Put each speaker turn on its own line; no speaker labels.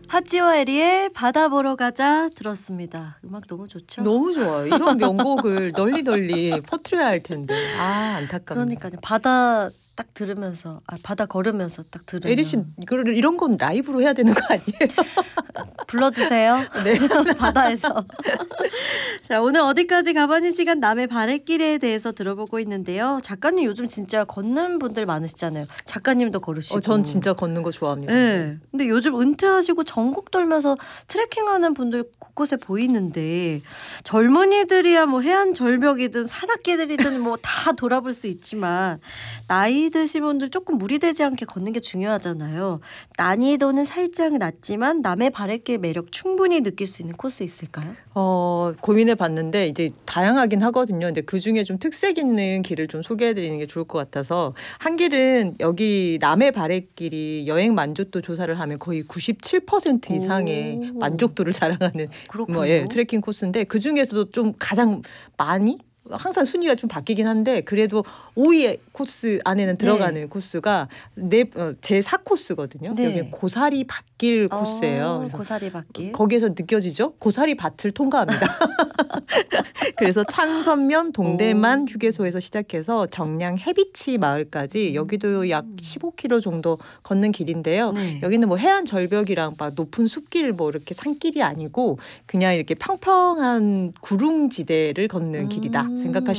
하찌와 에리의 바다 보러 가자 들었습니다. 음악 너무 좋죠?
너무 좋아요. 이런 명곡을 널리 퍼뜨려야 할 텐데. 아, 안타깝네.
그러니까요. 바다 딱 들으면서 바다 걸으면서 딱 들으면
에리 씨 이런 건 라이브로 해야 되는 거 아니에요?
불러주세요.
네.
바다에서. 자, 오늘 어디까지 가봐니 시간 남의 발길에 대해서 들어보고 있는데요. 작가님 요즘 진짜 걷는 분들 많으시잖아요. 작가님도 걸으시고.
전 진짜 걷는 거 좋아합니다.
네. 근데 요즘 은퇴하시고 전국 돌면서 트레킹하는 분들 곳곳에 보이는데 젊은이들이야 뭐 해안 절벽이든 산악길이든 뭐 다 돌아볼 수 있지만 나이 드신 분들 조금 무리되지 않게 걷는 게 중요하잖아요. 난이도는 살짝 낮지만 남의 발길 매력 충분히 느낄 수 있는 코스 있을까요?
고민해 봤는데 이제 다양하긴 하거든요. 근데 그 중에 좀 특색 있는 길을 좀 소개해 드리는 게 좋을 것 같아서 한 길은 여기 남해 바랫길이 여행 만족도 조사를 하면 거의 97% 이상의 만족도를 자랑하는 트레킹 코스인데 그 중에서도 좀 가장 많이 항상 순위가 좀 바뀌긴 한데 그래도 5위 코스 안에는 들어가는 코스가 제 4코스거든요.
네.
여기 고사리 밭길 코스예요.
그래서 고사리 밭길.
거기에서 느껴지죠? 고사리 밭을 통과합니다. 그래서 창선면 동대만 휴게소에서 시작해서 정량 해비치 마을까지 여기도 약 15km 정도 걷는 길인데요.
네.
여기는 뭐 해안 절벽이랑 막 높은 숲길 뭐 이렇게 산길이 아니고 그냥 이렇게 평평한 구릉지대를 걷는 길이다 생각하시면